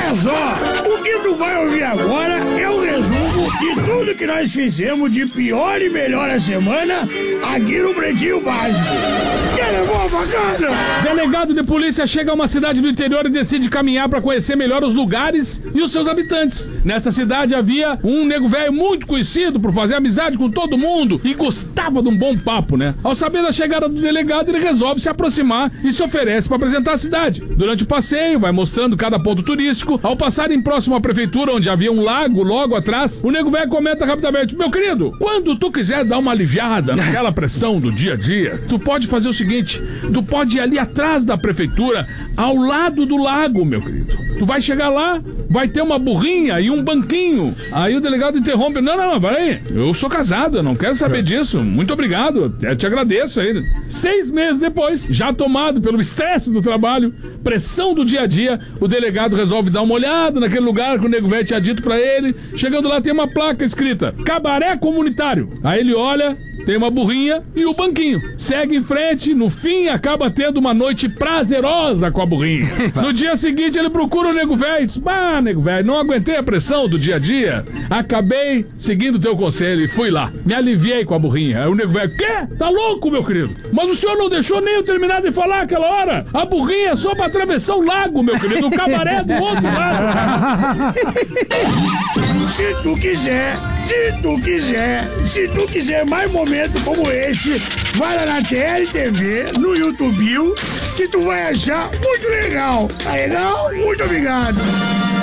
Olha só, o que tu vai ouvir agora é o resumo de tudo que nós fizemos de pior e melhor a semana aqui no Pretinho Básico. Que levou a facada? Delegado de polícia chega a uma cidade do interior e decide caminhar para conhecer melhor os lugares e os seus habitantes. Nessa cidade havia um nego velho muito conhecido por fazer amizade com todo mundo e gostava de um bom papo, né? Ao saber da chegada do delegado, ele resolve se aproximar e se oferece para apresentar a cidade. Durante o passeio, vai mostrando cada ponto turístico. Ao passarem próximo à prefeitura, onde havia um lago logo atrás, o nego velho comenta rapidamente: meu querido, quando tu quiser dar uma aliviada naquela pressão do dia a dia, tu pode fazer o seguinte, tu pode ir ali atrás da prefeitura, ao lado do lago, meu querido. Tu vai chegar lá, vai ter uma burrinha e um banquinho. Aí o delegado interrompe: não, peraí, eu sou casado, eu não quero saber disso, muito obrigado, eu te agradeço aí. 6 meses depois, já tomado pelo estresse do trabalho, pressão do dia a dia, o delegado resolve dar uma olhada naquele lugar que o nego velho tinha dito pra ele. Chegando lá, tem uma placa escrita Cabaré Comunitário. Aí ele olha, tem uma burrinha e o banquinho. Segue em frente, no fim acaba tendo uma noite prazerosa com a burrinha. No dia seguinte ele procura o nego velho e diz: bah, nego velho, não aguentei a pressão do dia a dia, acabei seguindo o teu conselho e fui lá, me aliviei com a burrinha. Aí o nego velho: quê? Tá louco, meu querido? Mas o senhor não deixou nem eu terminar de falar aquela hora. A burrinha é só pra atravessar o lago, meu querido, o cabaré do outro lado. Se tu quiser mais momentos como esse, vai lá na TLTV, no YouTube, que tu vai achar muito legal. Tá legal? Muito obrigado.